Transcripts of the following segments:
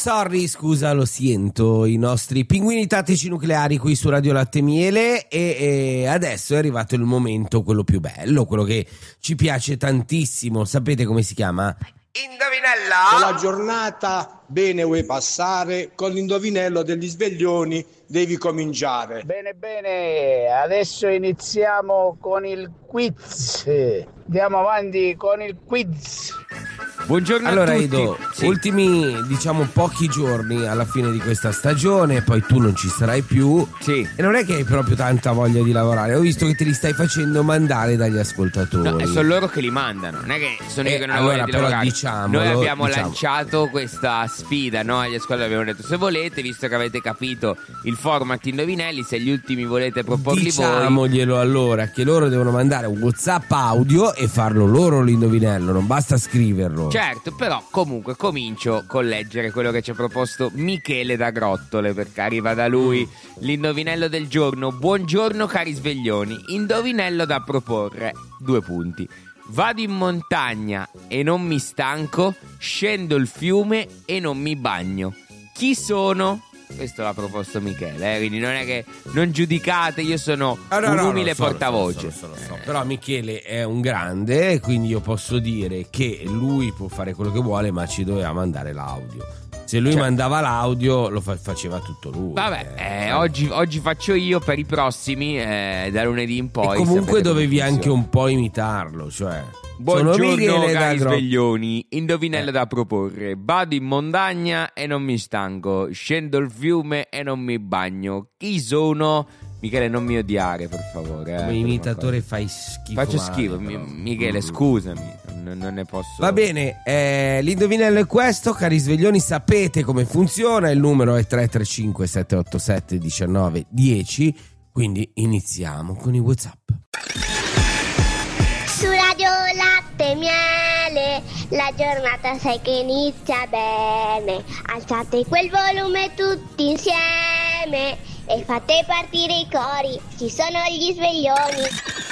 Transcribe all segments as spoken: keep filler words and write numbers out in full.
sorry, scusa, lo sento, i nostri pinguini tattici nucleari qui su Radio Latte Miele e, e adesso è arrivato il momento, quello più bello, quello che ci piace tantissimo. Sapete come si chiama? Indovinella? Se la giornata bene vuoi passare, con l'indovinello degli sveglioni devi cominciare. Bene, bene, adesso iniziamo con il quiz. Andiamo avanti con il quiz. Buongiorno allora, a tutti. Ido, sì. Ultimi, diciamo, pochi giorni alla fine di questa stagione, poi tu non ci sarai più. Sì. E non è che hai proprio tanta voglia di lavorare. Ho visto che te li stai facendo mandare dagli ascoltatori. No, sono loro che li mandano, non è che sono eh, io che non allora, ho voglia di però lavorare. Diciamolo, Noi abbiamo diciamo. lanciato questa sfida, no? Agli ascoltatori abbiamo detto: se volete, visto che avete capito il format indovinelli, se gli ultimi volete proporli Diciamoglielo voi. allora, che loro devono mandare un WhatsApp audio e farlo loro l'indovinello, non basta scriverlo. Certo, però comunque comincio con leggere quello che ci ha proposto Michele da Grottole, perché arriva da lui l'indovinello del giorno. Buongiorno cari sveglioni, indovinello da proporre, due punti. Vado in montagna e non mi stanco, scendo il fiume e non mi bagno. Chi sono? Questo l'ha proposto Michele, eh? Quindi non è che non giudicate, io sono ah, no, un no, umile no, so, portavoce. so, so, so, so, so. Però Michele è un grande, quindi io posso dire che lui può fare quello che vuole, ma ci doveva mandare l'audio. Se lui certo. mandava l'audio lo fa- faceva tutto lui. Vabbè, eh, eh, oggi, oggi faccio io, per i prossimi eh, da lunedì in poi. E comunque dovevi anche un po' imitarlo, cioè. Buongiorno cari sveglioni, indovinello eh. da proporre. Vado in montagna e non mi stanco, scendo il fiume e non mi bagno. Chi sono? Michele, non mi odiare, per favore. Eh, Come per imitatore fai schifo. Faccio male, schifo, però. Michele, scusami, non, non ne posso. Va bene, eh, l'indovinello è questo, cari sveglioni, sapete come funziona, il numero è tre tre cinque sette otto sette uno nove uno zero, quindi iniziamo con i WhatsApp. Su Radio Latte Miele, la giornata sai che inizia bene. Alzate quel volume tutti insieme e fate partire i cori, ci sono gli sveglioni.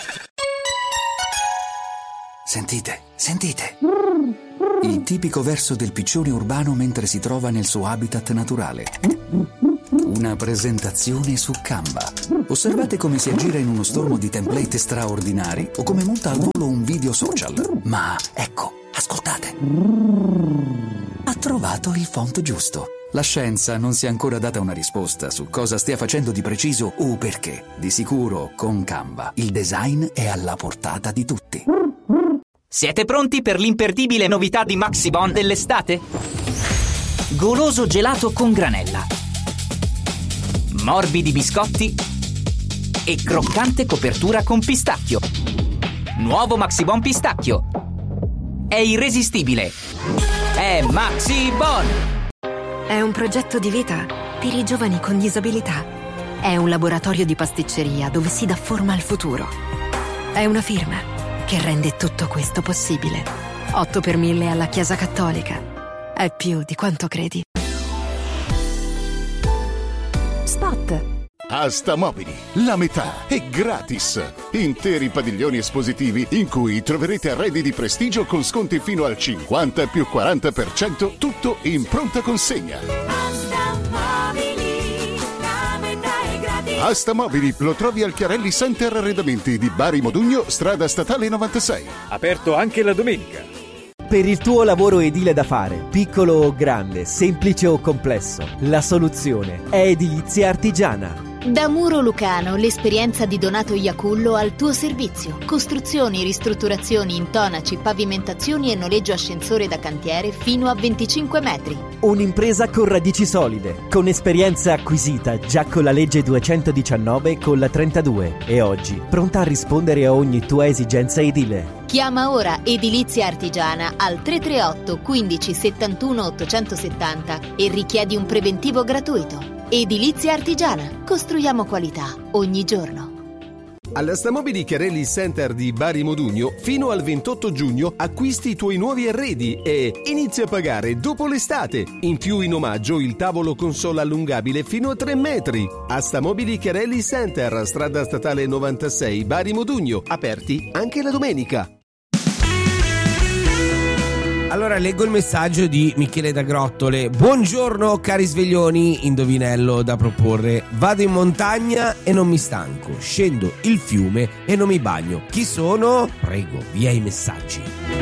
Sentite, sentite. Il tipico verso del piccione urbano mentre si trova nel suo habitat naturale. Una presentazione su Canva. Osservate come si aggira in uno stormo di template straordinari o come monta al volo un video social. Ma ecco, ascoltate. Ha trovato il font giusto. La scienza non si è ancora data una risposta su cosa stia facendo di preciso o perché. Di sicuro, con Canva, il design è alla portata di tutti. Siete pronti per l'imperdibile novità di Maxibon dell'estate? Goloso gelato con granella, morbidi biscotti e croccante copertura con pistacchio. Nuovo Maxibon pistacchio. È irresistibile. È Maxibon. È un progetto di vita per i giovani con disabilità. È un laboratorio di pasticceria dove si dà forma al futuro. È una firma che rende tutto questo possibile. otto per mille alla Chiesa Cattolica. È più di quanto credi. Spot. Asta Mobili, la metà è gratis. Interi padiglioni espositivi in cui troverete arredi di prestigio con sconti fino al cinquanta più quaranta per cento, tutto in pronta consegna. Asta Mobili, la metà è gratis. Asta Mobili lo trovi al Chiarelli Center Arredamenti di Bari Modugno, strada statale novantasei. Aperto anche la domenica. Per il tuo lavoro edile da fare, piccolo o grande, semplice o complesso, la soluzione è Edilizia Artigiana. Da Muro Lucano, l'esperienza di Donato Iacullo al tuo servizio. Costruzioni, ristrutturazioni, intonaci, pavimentazioni e noleggio ascensore da cantiere fino a venticinque metri. Un'impresa con radici solide, con esperienza acquisita già con la legge duecentodiciannove e con la trentadue e oggi pronta a rispondere a ogni tua esigenza edile. Chiama ora Edilizia Artigiana al tre tre otto quindici settantuno ottocentosettanta e richiedi un preventivo gratuito. Edilizia Artigiana. Costruiamo qualità ogni giorno. All'Asta Mobili Chiarelli Center di Bari Modugno, fino al ventotto giugno acquisti i tuoi nuovi arredi e inizia a pagare dopo l'estate. In più, in omaggio, il tavolo console allungabile fino a tre metri. Asta Mobili Chiarelli Center, strada statale novantasei, Bari Modugno, aperti anche la domenica. Allora leggo il messaggio di Michele da Grottole. Buongiorno cari sveglioni, indovinello da proporre. Vado in montagna e non mi stanco, scendo il fiume e non mi bagno. Chi sono? Prego, via i messaggi.